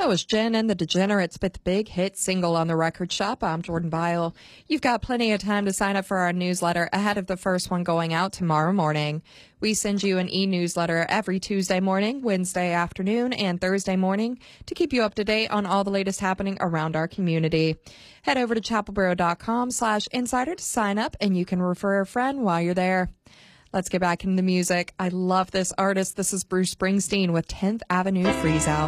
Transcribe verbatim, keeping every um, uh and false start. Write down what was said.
That was Jen and the Degenerates with the big hit single on the record shop. I'm Jordan Byle. You've got plenty of time to sign up for our newsletter ahead of the first one going out tomorrow morning. We send you an e-newsletter every Tuesday morning, Wednesday afternoon, and Thursday morning to keep you up to date on all the latest happening around our community. Head over to chapelboro.com slash insider to sign up, and you can refer a friend while you're there. Let's get back into the music. I love this artist. This is Bruce Springsteen with tenth Avenue Freeze Out.